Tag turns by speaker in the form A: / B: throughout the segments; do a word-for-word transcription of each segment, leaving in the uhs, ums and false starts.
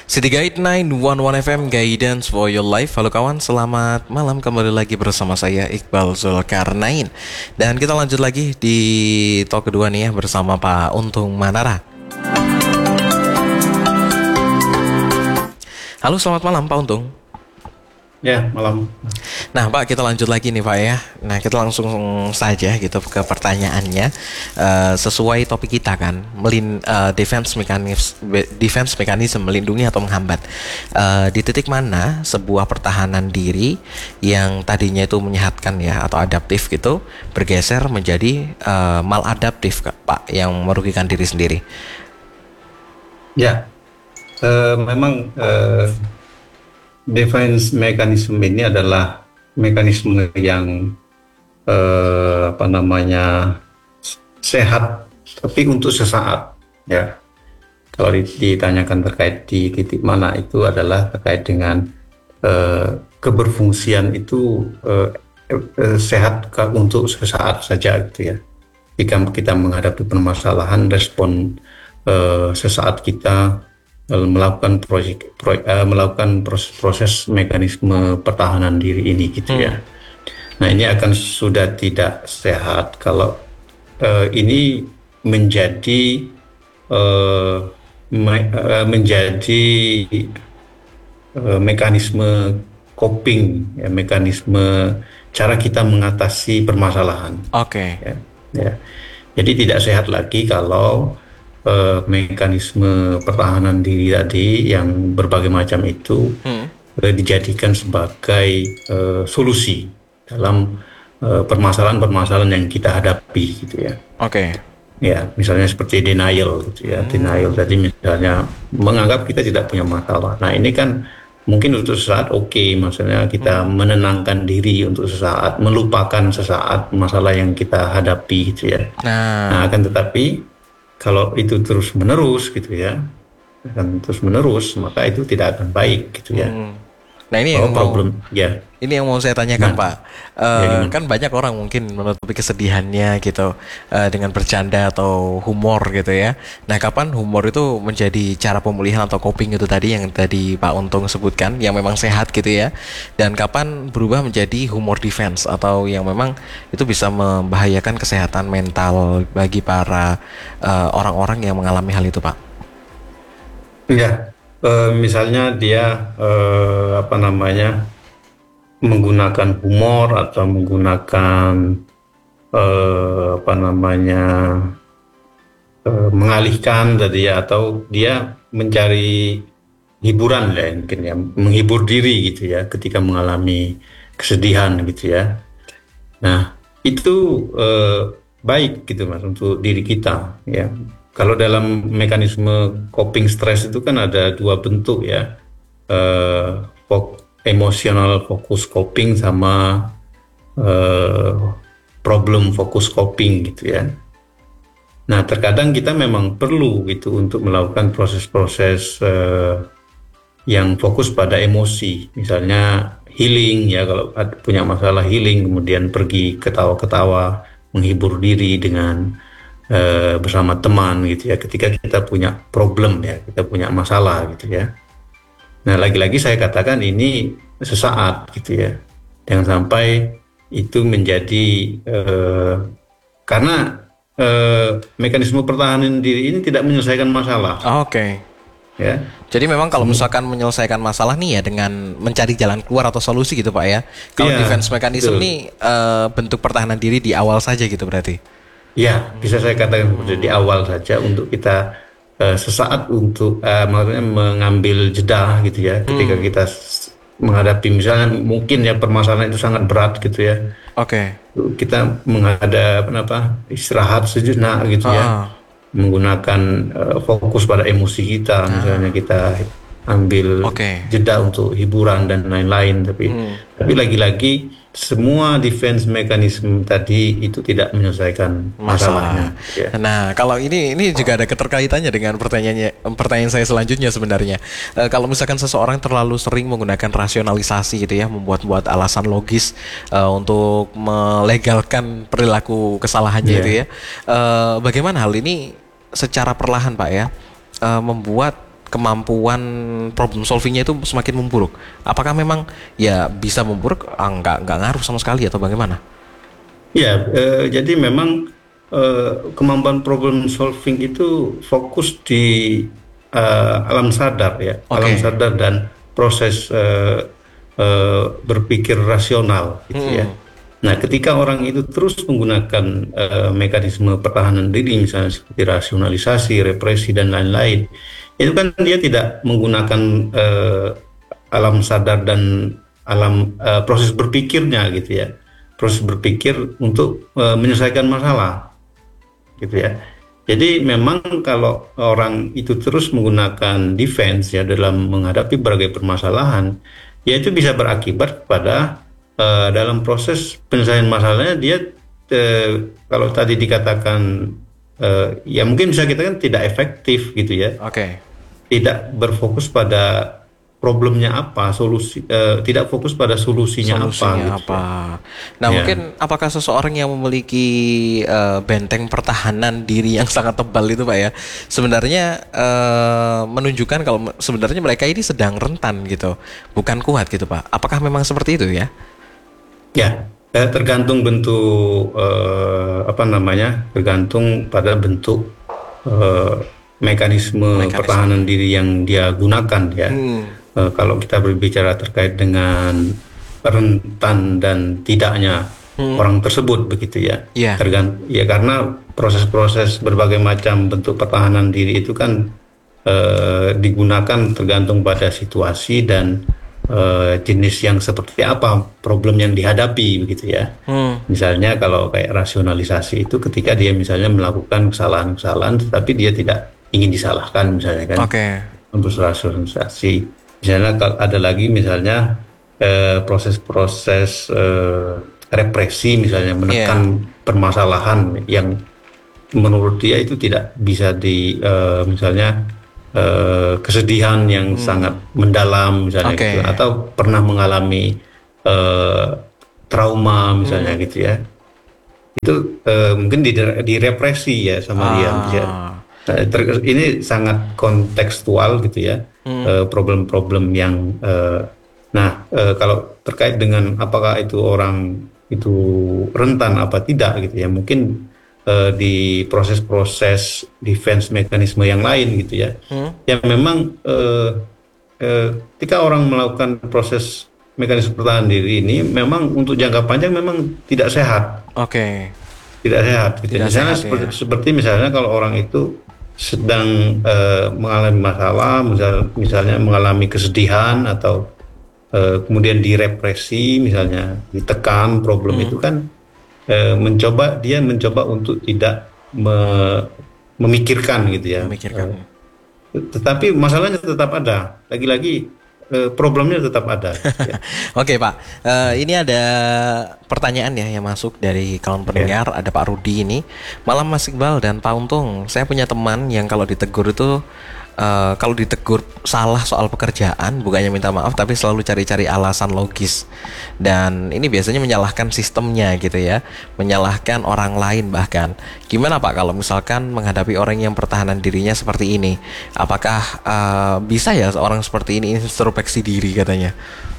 A: City Guide sembilan satu satu F M, Guidance for Your Life. Halo kawan, selamat malam. Kembali lagi bersama saya Iqbal Zulkarnain. Dan kita lanjut lagi di talk kedua nih ya, bersama Pak Untung Manara. Halo, selamat malam Pak Untung.
B: Ya, malam.
A: Nah Pak, kita lanjut lagi nih Pak ya. Nah kita langsung saja gitu ke pertanyaannya. uh, Sesuai topik kita kan, melin, uh, defense mechanism, defense mechanism melindungi atau menghambat. uh, Di titik mana sebuah pertahanan diri yang tadinya itu menyehatkan ya, atau adaptif gitu, bergeser menjadi uh, maladaptif Pak, yang merugikan diri sendiri?
B: Ya, uh, memang uh, defense mechanism ini adalah mekanisme yang eh, apa namanya sehat, tapi untuk sesaat ya. Kalau ditanyakan terkait di titik mana, itu adalah terkait dengan eh, keberfungsian itu eh, eh, sehat untuk sesaat saja gitu ya. Jika kita menghadapi permasalahan, respon eh, sesaat kita melakukan proyek, proyek uh, melakukan proses, proses mekanisme pertahanan diri ini gitu ya. Hmm. Nah ini akan sudah tidak sehat kalau uh, ini menjadi uh, me, uh, menjadi uh, mekanisme coping ya, mekanisme cara kita mengatasi permasalahan.
A: Oke. Okay.
B: Ya, ya. Jadi tidak sehat lagi kalau Uh, mekanisme pertahanan diri tadi yang berbagai macam itu hmm. uh, dijadikan sebagai uh, solusi dalam uh, permasalahan-permasalahan yang kita hadapi gitu ya.
A: Oke. Okay.
B: Ya, misalnya seperti denial gitu ya. Hmm. Denial tadi misalnya menganggap kita tidak punya masalah. Nah, ini kan mungkin untuk sesaat oke, okay. Maksudnya kita hmm. menenangkan diri untuk sesaat, melupakan sesaat masalah yang kita hadapi gitu ya. Nah, nah akan tetapi kalau itu terus menerus gitu ya, akan terus menerus, maka itu tidak akan baik gitu ya. Hmm.
A: Nah ini
B: oh,
A: yang
B: problem,
A: mau,
B: ya.
A: Ini yang mau saya tanyakan nah, Pak. Uh,
B: ya,
A: kan banyak orang mungkin menutupi kesedihannya gitu uh, dengan bercanda atau humor gitu ya. Nah kapan humor itu menjadi cara pemulihan atau coping itu tadi yang tadi Pak Untung sebutkan, yang memang sehat gitu ya. Dan kapan berubah menjadi humor defense atau yang memang itu bisa membahayakan kesehatan mental bagi para uh, orang-orang yang mengalami hal itu Pak?
B: Iya. Uh, misalnya dia uh, apa namanya menggunakan humor atau menggunakan uh, apa namanya uh, mengalihkan tadi ya, atau dia mencari hiburan ya, mungkin ya, menghibur diri gitu ya ketika mengalami kesedihan gitu ya. Nah itu uh, baik gitu Mas untuk diri kita ya. Kalau dalam mekanisme coping stres itu kan ada dua bentuk ya, uh, emotional focus coping sama uh, problem focus coping gitu ya. Nah terkadang kita memang perlu gitu untuk melakukan proses-proses uh, yang fokus pada emosi, misalnya healing ya, kalau punya masalah healing, kemudian pergi ketawa-ketawa, menghibur diri dengan Uh, bersama teman gitu ya, ketika kita punya problem ya, kita punya masalah gitu ya. Nah lagi-lagi saya katakan ini sesaat gitu ya, jangan sampai itu menjadi uh, karena uh, mekanisme pertahanan diri ini tidak menyelesaikan masalah.
A: Oke. Okay.
B: Ya.
A: Jadi memang kalau misalkan menyelesaikan masalah nih ya dengan mencari jalan keluar atau solusi gitu Pak ya. Kalau yeah, defense mechanism nih uh, bentuk pertahanan diri di awal saja gitu berarti.
B: Ya, bisa saya katakan seperti di awal saja untuk kita uh, sesaat untuk uh, maksudnya mengambil jeda gitu ya, ketika hmm. kita menghadapi misalnya mungkin ya permasalahan itu sangat berat gitu ya.
A: Oke.
B: Okay. Kita menghadap apa istirahat sejenak gitu ah. ya, menggunakan uh, fokus pada emosi kita, ah. misalnya kita ambil okay. jeda untuk hiburan dan lain-lain, tapi hmm. tapi lagi-lagi semua defense mechanism tadi itu tidak menyelesaikan masalahnya.
A: Ya. Nah, kalau ini ini juga ada keterkaitannya dengan pertanyaannya pertanyaan saya selanjutnya sebenarnya. E, kalau misalkan seseorang terlalu sering menggunakan rasionalisasi gitu ya, membuat-buat alasan logis e, untuk melegalkan perilaku kesalahannya yeah. itu ya. E, bagaimana hal ini secara perlahan Pak ya e, membuat kemampuan problem solvingnya itu semakin memburuk. Apakah memang ya bisa memburuk? Ah, nggak nggak ngaruh sama sekali atau bagaimana?
B: Ya, eh, jadi memang eh, kemampuan problem solving itu fokus di eh, alam sadar ya,
A: Oke.
B: alam sadar dan proses eh, eh, berpikir rasional gitu ya.
A: Hmm.
B: Nah, ketika orang itu terus menggunakan eh, mekanisme pertahanan diri, misalnya seperti rasionalisasi, represi dan lain-lain, itu kan dia tidak menggunakan eh, alam sadar dan alam eh, proses berpikirnya gitu ya, proses berpikir untuk eh, menyelesaikan masalah gitu ya. Jadi memang kalau orang itu terus menggunakan defense ya dalam menghadapi berbagai permasalahan, ya itu bisa berakibat pada eh, dalam proses penyelesaian masalahnya dia eh, kalau tadi dikatakan eh, ya mungkin bisa kita kan tidak efektif gitu ya,
A: Oke.
B: tidak berfokus pada problemnya apa, solusi eh, tidak fokus pada solusinya, apa
A: Solusinya
B: gitu
A: apa?
B: ya.
A: Nah,
B: Ya.
A: mungkin apakah seseorang yang memiliki eh, benteng pertahanan diri yang sangat tebal itu, Pak ya, sebenarnya eh, menunjukkan kalau me- sebenarnya mereka ini sedang rentan gitu, bukan kuat gitu, Pak. Apakah memang seperti itu ya?
B: Ya, eh, tergantung bentuk eh, apa namanya, tergantung pada bentuk eh, mekanisme
A: Mekanisme.
B: pertahanan diri yang dia gunakan ya.
A: Hmm.
B: Eh, kalau kita berbicara terkait dengan rentan dan tidaknya orang tersebut begitu ya,
A: Iya.
B: tergantung ya karena proses-proses berbagai macam bentuk pertahanan diri itu kan eh, digunakan tergantung pada situasi dan eh, jenis yang seperti apa problem yang dihadapi begitu ya.
A: Hmm.
B: Misalnya kalau kayak rasionalisasi itu ketika dia misalnya melakukan kesalahan-kesalahan tetapi dia tidak ingin disalahkan misalnya kan,
A: Oke.
B: untuk rasionalisasi. Misalnya kalau ada lagi misalnya eh, proses-proses eh, represi misalnya menekan permasalahan yang menurut dia itu tidak bisa di eh, misalnya eh, kesedihan yang sangat mendalam misalnya
A: Oke.
B: gitu atau pernah mengalami eh, trauma misalnya gitu ya, itu eh, mungkin dire- direpresi ya sama dia bisa.
A: Ah.
B: Nah, ter- ini sangat kontekstual gitu ya, eh, problem-problem yang eh, nah eh, kalau terkait dengan apakah itu orang itu rentan apa tidak gitu ya, mungkin eh, di proses-proses defense mekanisme yang lain gitu ya, yang memang eh, eh, ketika orang melakukan proses mekanisme pertahanan diri ini memang untuk jangka panjang memang tidak sehat,
A: Oke.
B: tidak sehat gitu.
A: Tidak
B: Misalnya
A: sehat,
B: seperti,
A: ya.
B: seperti misalnya kalau orang itu sedang eh, mengalami masalah, misal, misalnya mengalami kesedihan atau eh, kemudian direpresi, misalnya ditekan problem itu kan eh, mencoba dia mencoba untuk tidak me- memikirkan gitu ya.
A: Memikirkan.
B: Eh, tetapi masalahnya tetap ada. Lagi-lagi eh, problemnya tetap ada. Ya.
A: Oke Pak, Eh, ini ada pertanyaan ya yang masuk dari kawan pendengar. Ada Pak Rudi ini. Malam Mas Iqbal dan Pak Untung. Saya punya teman yang kalau ditegur itu eh, kalau ditegur salah soal pekerjaan, bukannya minta maaf tapi selalu cari-cari alasan logis. Dan ini biasanya menyalahkan sistemnya gitu ya, menyalahkan orang lain bahkan. Gimana Pak kalau misalkan menghadapi orang yang pertahanan dirinya seperti ini? Apakah eh, bisa ya seorang seperti ini introspeksi diri katanya?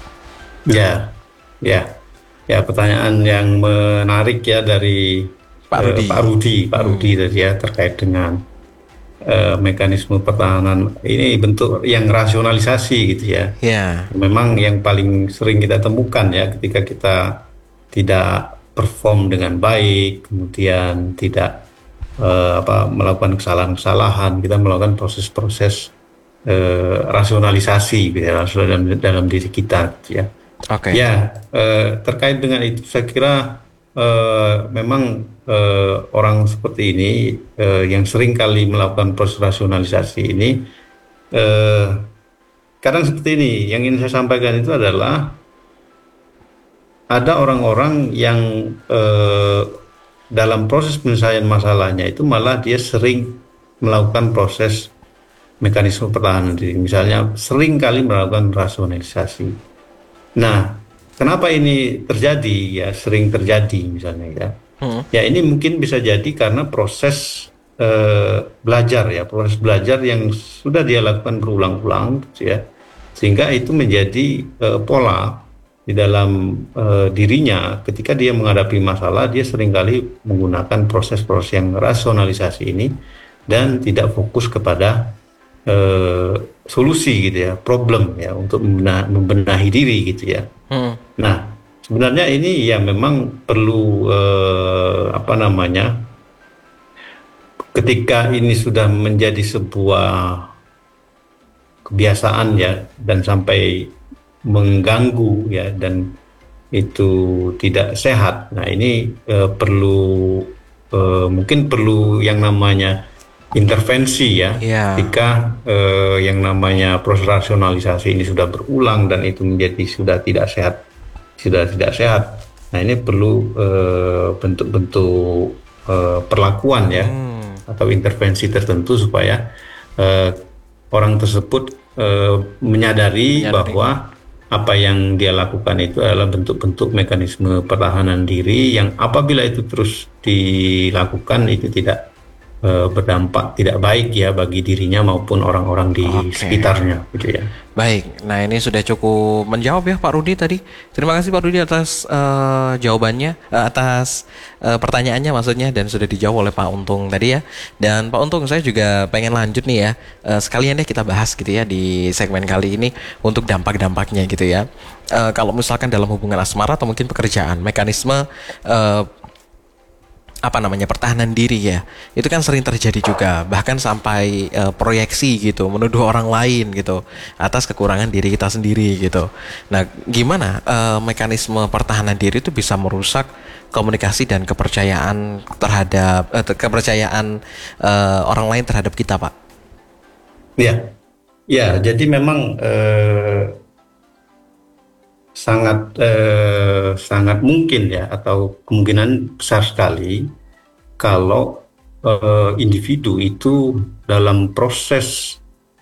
B: Ya, ya, ya pertanyaan yang menarik ya dari
A: Pak
B: eh,
A: Rudi.
B: Pak Rudi, Pak Rudi tadi ya terkait dengan eh, mekanisme pertahanan ini bentuk yang rasionalisasi gitu ya.
A: Ya.
B: Memang yang paling sering kita temukan ya ketika kita tidak perform dengan baik, kemudian tidak eh, apa melakukan kesalahan-kesalahan, kita melakukan proses-proses eh, rasionalisasi gitu ya, rasional dalam, dalam diri kita gitu ya.
A: Oke.
B: Ya, eh, terkait dengan itu saya kira eh, memang eh, orang seperti ini eh, yang sering kali melakukan proses rasionalisasi ini eh, kadang seperti ini. Yang ingin saya sampaikan itu adalah ada orang-orang yang eh, dalam proses penyelesaian masalahnya itu malah dia sering melakukan proses mekanisme pertahanan diri. Misalnya sering kali melakukan rasionalisasi. Nah, kenapa ini terjadi ya, sering terjadi misalnya ya.
A: Hmm.
B: Ya ini mungkin bisa jadi karena proses eh, belajar ya, proses belajar yang sudah dia lakukan berulang-ulang gitu ya, sehingga itu menjadi eh, pola di dalam eh, dirinya ketika dia menghadapi masalah. Dia seringkali menggunakan proses-proses yang rasionalisasi ini dan tidak fokus kepada eh, solusi gitu ya, problem ya, untuk membenah- membenahi diri gitu ya.
A: Hmm.
B: Nah, sebenarnya ini ya memang perlu eh, apa namanya, ketika ini sudah menjadi sebuah kebiasaan ya, dan sampai mengganggu ya, dan itu tidak sehat. Nah, ini eh, perlu eh, mungkin perlu yang namanya intervensi ya.
A: Ya.
B: Ketika eh, yang namanya proses rasionalisasi ini sudah berulang dan itu menjadi sudah tidak sehat, sudah tidak sehat. Nah, ini perlu eh, bentuk-bentuk eh, perlakuan ya,
A: Hmm.
B: atau intervensi tertentu supaya eh, orang tersebut eh, menyadari,
A: Menyadari.
B: bahwa apa yang dia lakukan itu adalah bentuk-bentuk mekanisme pertahanan diri yang apabila itu terus dilakukan itu tidak eh, berdampak tidak baik ya bagi dirinya maupun orang-orang di
A: Oke.
B: sekitarnya gitu ya.
A: Baik, nah ini sudah cukup menjawab ya Pak Rudi tadi. Terima kasih Pak Rudi atas eh, jawabannya, eh, atas eh, pertanyaannya maksudnya, dan sudah dijawab oleh Pak Untung tadi ya. Dan Pak Untung, saya juga pengen lanjut nih ya, Eh, sekalian deh kita bahas gitu ya di segmen kali ini untuk dampak-dampaknya gitu ya. Eh, kalau misalkan dalam hubungan asmara atau mungkin pekerjaan, mekanisme eh, apa namanya pertahanan diri ya, itu kan sering terjadi juga, bahkan sampai eh, proyeksi gitu, menuduh orang lain gitu atas kekurangan diri kita sendiri gitu. Nah, gimana eh, mekanisme pertahanan diri itu bisa merusak komunikasi dan kepercayaan terhadap eh, te- kepercayaan eh, orang lain terhadap kita, Pak?
B: Ya, ya, jadi memang eh, sangat eh, sangat mungkin ya, atau kemungkinan besar sekali kalau eh, individu itu dalam proses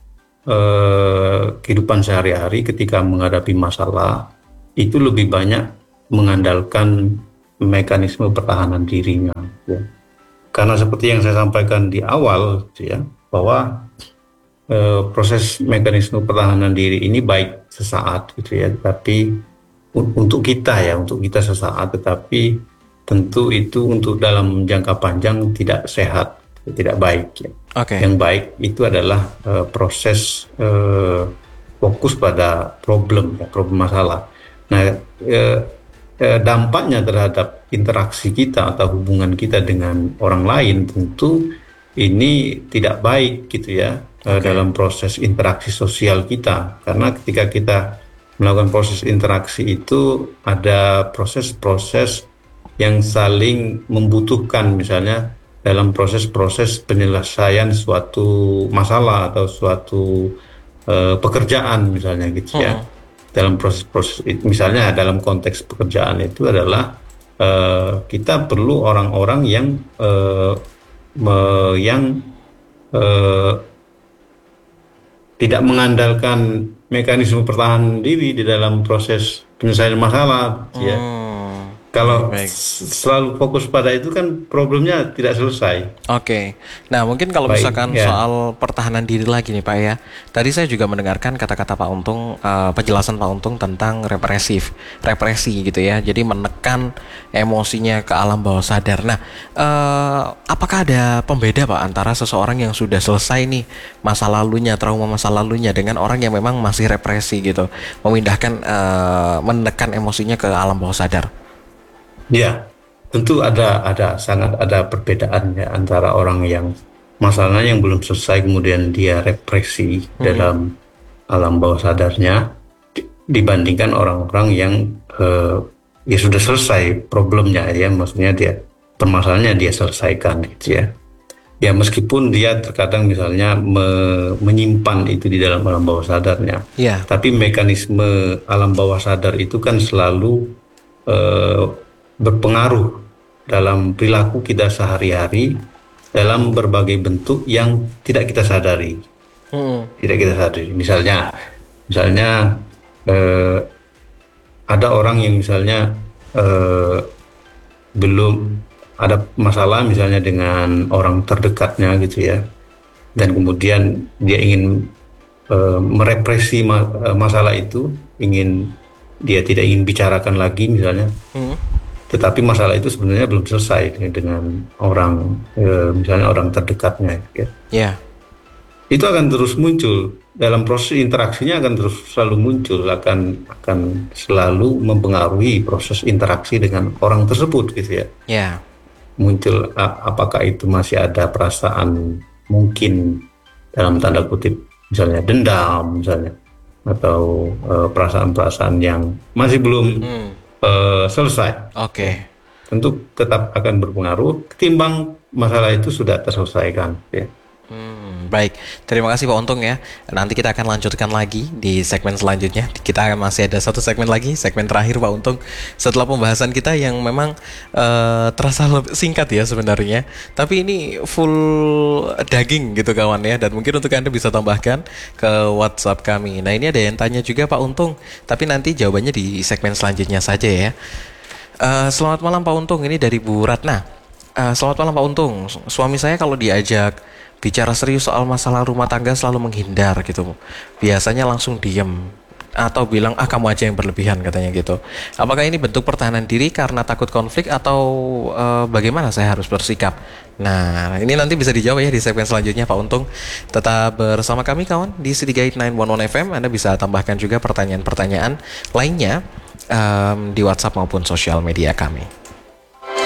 B: eh, kehidupan sehari-hari ketika menghadapi masalah itu lebih banyak mengandalkan mekanisme pertahanan dirinya ya. Karena seperti yang saya sampaikan di awal gitu ya, bahwa eh, proses mekanisme pertahanan diri ini baik sesaat gitu ya, tapi un- untuk kita ya, untuk kita sesaat, tetapi tentu itu untuk dalam jangka panjang tidak sehat, tidak baik ya.
A: Oke.
B: Yang baik itu adalah eh, proses eh, fokus pada problem ya, problem masalah. Nah, eh, eh, dampaknya terhadap interaksi kita atau hubungan kita dengan orang lain tentu ini tidak baik gitu ya, eh,
A: Oke.
B: dalam proses interaksi sosial kita. Karena ketika kita melakukan proses interaksi itu ada proses-proses yang saling membutuhkan, misalnya dalam proses-proses penyelesaian suatu masalah atau suatu eh, pekerjaan misalnya gitu ya.
A: Hmm.
B: Dalam proses-proses it- misalnya dalam konteks pekerjaan itu adalah eh, kita perlu orang-orang yang eh, me- yang eh, tidak mengandalkan mekanisme pertahanan diri di dalam proses penyelesaian masalah gitu ya.
A: Hmm.
B: Kalau
A: Baik.
B: s- selalu fokus pada itu kan problemnya tidak selesai.
A: Oke, nah mungkin kalau
B: Baik,
A: misalkan
B: ya.
A: soal pertahanan diri lagi nih Pak ya. Tadi saya juga mendengarkan kata-kata Pak Untung, eh, penjelasan Pak Untung tentang represif, represi gitu ya. Jadi menekan emosinya ke alam bawah sadar. Nah, eh, apakah ada pembeda Pak antara seseorang yang sudah selesai nih masa lalunya, trauma masa lalunya, dengan orang yang memang masih represi gitu, memindahkan, eh, menekan emosinya ke alam bawah sadar?
B: Ya, tentu ada ada sangat ada perbedaan ya antara orang yang masalahnya yang belum selesai kemudian dia represi dalam alam bawah sadarnya di- dibandingkan orang-orang yang eh, ya sudah selesai problemnya ya, maksudnya dia permasalahannya dia selesaikan gitu ya. Ya meskipun dia terkadang misalnya me- menyimpan itu di dalam alam bawah sadarnya,
A: Iya.
B: tapi mekanisme alam bawah sadar itu kan selalu eh, berpengaruh dalam perilaku kita sehari-hari dalam berbagai bentuk yang tidak kita sadari,
A: Hmm.
B: tidak kita sadari. Misalnya, misalnya eh, ada orang yang misalnya eh, belum ada masalah misalnya dengan orang terdekatnya gitu ya, dan kemudian dia ingin eh, merepresi ma- eh, masalah itu, ingin dia tidak ingin bicarakan lagi misalnya,
A: Hmm.
B: tetapi masalah itu sebenarnya belum selesai dengan orang eh, misalnya orang terdekatnya ya.
A: Ya.
B: Itu akan terus muncul dalam proses interaksinya, akan terus selalu muncul, akan akan selalu mempengaruhi proses interaksi dengan orang tersebut gitu ya.
A: Ya.
B: Muncul a- apakah itu masih ada perasaan mungkin dalam tanda kutip misalnya dendam misalnya, atau eh, perasaan-perasaan yang masih belum
A: Hmm.
B: eh, selesai.
A: Oke.
B: Tentu tetap akan berpengaruh ketimbang masalah itu sudah terselesaikan ya.
A: Hmm, baik, terima kasih Pak Untung ya. Nanti kita akan lanjutkan lagi di segmen selanjutnya. Kita akan masih ada satu segmen lagi, segmen terakhir Pak Untung. Setelah pembahasan kita yang memang eh, terasa lebih singkat ya sebenarnya, tapi ini full daging gitu kawan ya. Dan mungkin untuk Anda bisa tambahkan ke WhatsApp kami. Nah ini ada yang tanya juga Pak Untung, tapi nanti jawabannya di segmen selanjutnya saja ya. Eh, selamat malam Pak Untung, ini dari Bu Ratna. Eh, selamat malam Pak Untung. Su- Suami saya kalau diajak bicara serius soal masalah rumah tangga selalu menghindar gitu. Biasanya langsung diem atau bilang ah kamu aja yang berlebihan katanya gitu. Apakah ini bentuk pertahanan diri karena takut konflik atau eh, bagaimana saya harus bersikap? Nah, ini nanti bisa dijawab ya di segmen selanjutnya Pak Untung. Tetap bersama kami kawan di City Guide sembilan satu satu F M. Anda bisa tambahkan juga pertanyaan-pertanyaan lainnya em, di WhatsApp maupun sosial media kami.